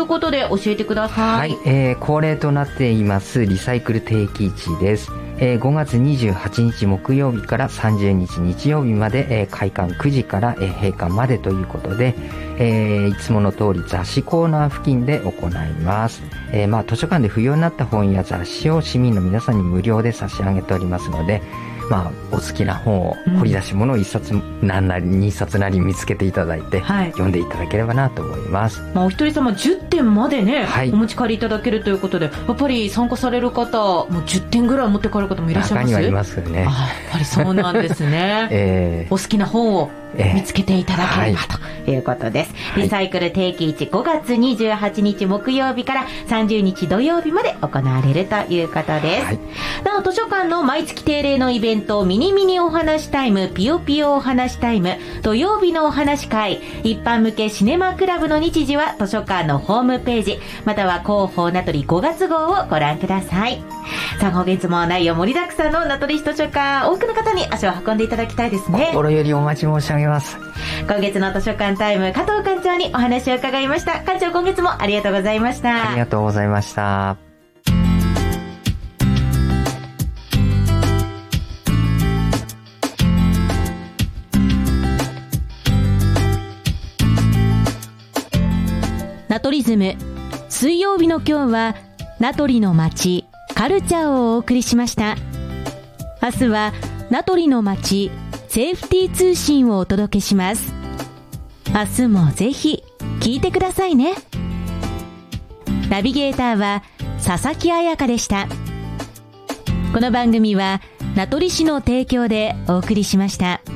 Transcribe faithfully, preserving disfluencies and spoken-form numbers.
いうことで教えてください。 はい、えー、恒例となっていますリサイクル定期市です。えー、ごがつにじゅうはちにち木曜日からさんじゅうにち日曜日まで、えー、開館くじから、えー、閉館までということで、えー、いつもの通り雑誌コーナー付近で行います。えー、まあ図書館で不要になった本や雑誌を市民の皆さんに無料で差し上げておりますので、まあ、お好きな本を掘り出し物を一冊なんなり二冊なり見つけていただいて、はい、読んでいただければなと思います。 まあ、お一人様じゅってんまでね、はい、お持ち帰りいただけるということで、やっぱり参加される方もうじゅってんぐらい持って帰る方もいらっしゃいます？ 中にはいますよね。 あ、やっぱりそうなんですね、えー、お好きな本を見つけていただければ、えー、ということです、はい、リサイクル定期市ごがつにじゅうはちにち木曜日からさんじゅうにち土曜日まで行われるということです、はい、なお図書館の毎月定例のイベントミニミニお話タイム、ピヨピヨお話タイム、土曜日のお話会、一般向けシネマクラブの日時は図書館のホームページまたは広報名取ごがつ号をご覧ください。さあ今月も内容盛りだくさんの名取図書館、多くの方に足を運んでいただきたいですね。 心よりお待ち申し上げます。 今月の図書館タイム、加藤館長にお話を伺いました。館長、今月もありがとうございました。 ありがとうございました。 ナトリズム、水曜日の今日は名取の街カルチャーをお送りしました。明日は名取の街セーフティー通信をお届けします。明日もぜひ聞いてくださいね。ナビゲーターは佐々木彩香でした。この番組は名取市の提供でお送りしました。